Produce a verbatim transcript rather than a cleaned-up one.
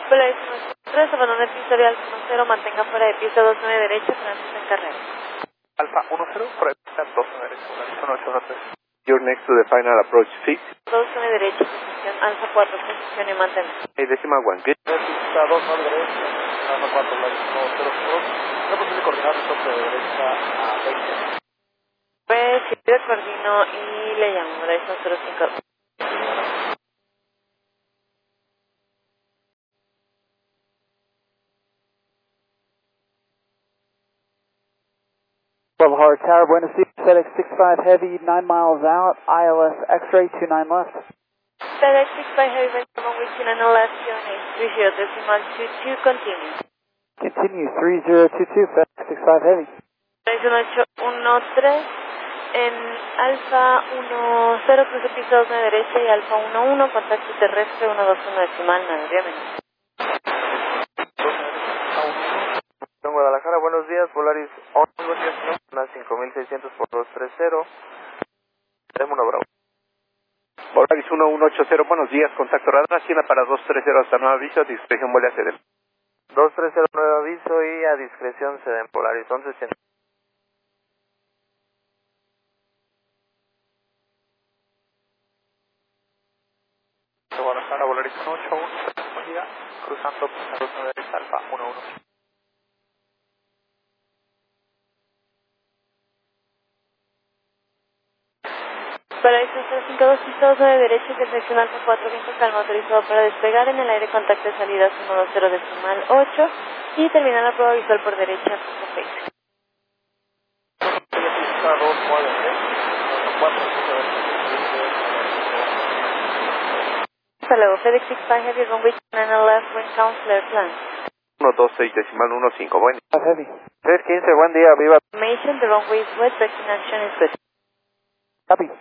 Place tres, abandone pista de Alfa uno cero, mantenga fuera de pista dos nueve derecha, tránsito en carrera. Alfa uno cero, fuera de pista dos nueve derecha, uno ocho uno tres. You're next to the final approach six. dos nueve derecha, posición Alfa cuatro, posición y mantener. Hey, décima one, good. Pista dos nueve derecha, Alfa cuatro, uno cero cero. ¿Es posible coordinar el toque de derecha a veinte? Pues, si yo coordino y le llamo, Verizon cero cinco. twelve Hard Tower, Buenos Aires, FedEx six five Heavy, nine miles out, I L S X-ray two nine left. FedEx six five Heavy, Benjamin Wilson, and left, Q N A three zero decimal two two, continue. Continue, three zero two two, FedEx six five Heavy. Verizon ocho uno tres, en Alfa uno cero, cruce pista dos nueve derecha y Alfa uno uno, contacto terrestre uno dos uno decimal nueve, dígame. En Guadalajara, buenos días, Volaris once, buenos días, más cinco mil seiscientos por dos tres cero. Tenemos una bravo. Volaris uno uno ocho cero, buenos días, contacto radar, China para dos tres cero hasta nuevo aviso, discreción vuelve a ceder. dos tres cero, nuevo aviso y a discreción ceden Polaris once ochenta. Guadalajara, Volaris uno ocho uno, buen día, cruzando pista dos nueve derecha, Alfa uno uno. Verizon cero cinco dos, pista dos nueve derecha, intersección Alfa cuatro, viento calma autorizado para despegar en el aire, contacto de salidas uno dos cero decimal ocho y terminar la prueba visual por derecha, punto seis. Pista dos nueve derecha, cuatro Hasta luego, FedEx six five Heavy, runway nine left, wind counselor plan. uno dos seis decimal uno cinco, buen día. Heavy. tres quince, buen día, viva. Information, the runway is wet, breaking action is good. Copy.